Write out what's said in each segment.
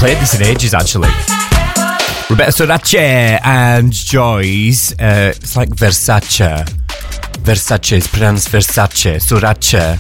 played this in ages, actually. Roberta Sorace and Joyce. It's like Versace. Versace is pronounced Versace. Sorace.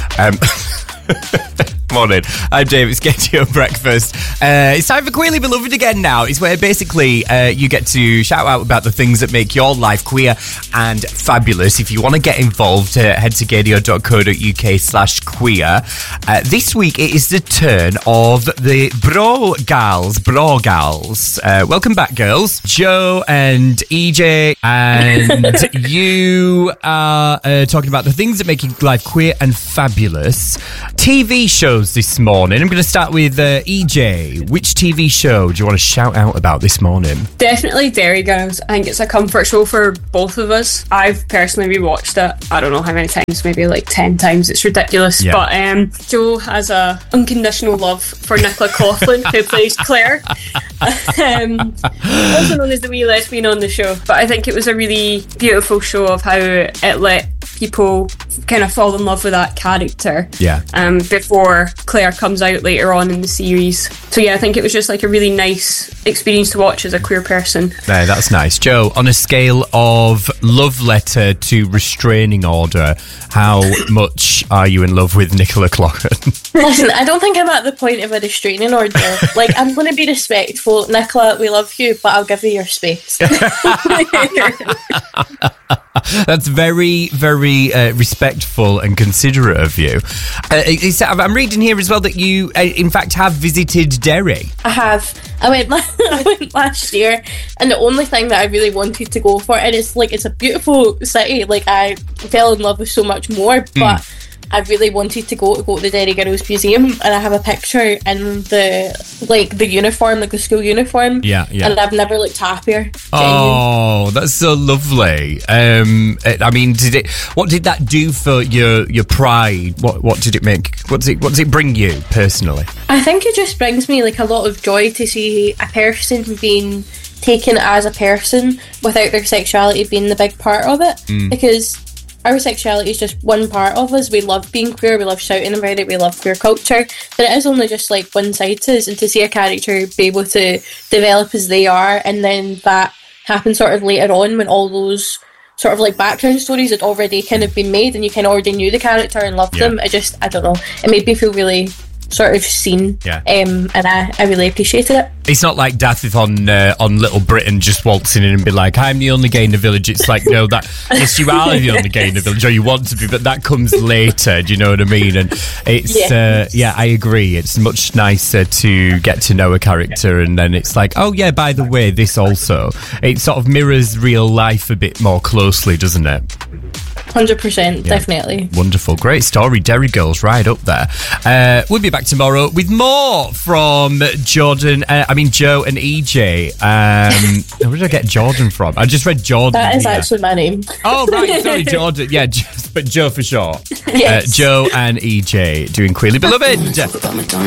Morning, I'm Dave. It's Get Your Breakfast. It's time for Queerly Beloved again now. It's where basically you get to shout out about the things that make your life queer and fabulous. If you want to get involved, head to gadio.co.uk/queer. This week it is the turn of the Bro Gals. Welcome back, girls. Joe and EJ, and you are talking about the things that make your life queer and fabulous. TV shows this morning. I'm going to start with EJ. Which TV show do you want to shout out about this morning? Definitely Derry Girls. I think it's a comfort show for both of us. I've personally rewatched it, I don't know how many times, maybe like 10 times. It's ridiculous. Yeah. But Joe has a unconditional love for Nicola Coughlan, who plays Claire. Also known as the wee lesbian on the show. But I think it was a really beautiful show of how it let people kind of fall in love with that character. Yeah. Before Claire comes out later on in the series. So yeah, I think it was just like a really nice experience to watch as a queer person. No, that's nice. Joe, on a scale of love letter to restraining order, how much are you in love with Nicola Coughlan? Listen, I don't think I'm at the point of a restraining order. Like, I'm going to be respectful. Nicola, we love you, but I'll give you your space. That's very, very respectful and considerate of you. I'm reading here as well that you, in fact, have visited Derry. I have. I went last year, and the only thing that I really wanted to go for, and it's a beautiful city. Like, I fell in love with so much more, but I really wanted to go to the Derry Girls Museum, and I have a picture in the uniform, like the school uniform. Yeah. And I've never looked happier. Oh, that's so lovely. I mean, what did that do for your pride? What did it make? What does it bring you personally? I think it just brings me like a lot of joy to see a person being taken as a person without their sexuality being the big part of it, because our sexuality is just one part of us. We love being queer, we love shouting about it, we love queer culture, but it is only just like one side to us, and to see a character be able to develop as they are, and then that happens sort of later on when all those sort of like background stories had already kind of been made and you kind of already knew the character and loved them. I don't know, it made me feel really sort of seen, and I really appreciated it. It's not like Dathith on Little Britain just waltzing in and be like, I'm the only gay in the village. It's like, no, yes, you are the only gay in the village, or you want to be, but that comes later. Do you know what I mean? And it's I agree. It's much nicer to get to know a character, and then it's like, oh yeah, by the way, this also. It sort of mirrors real life a bit more closely, doesn't it? 100%, definitely. Wonderful, great story. Derry Girls, right up there. We'll be back tomorrow with more from Joe and EJ. Where did I get Jordan from? I just read Jordan. That is actually my name. Oh, right, sorry, Jordan. Yeah, but Joe for short. Yes. Joe and EJ doing Queerly Beloved.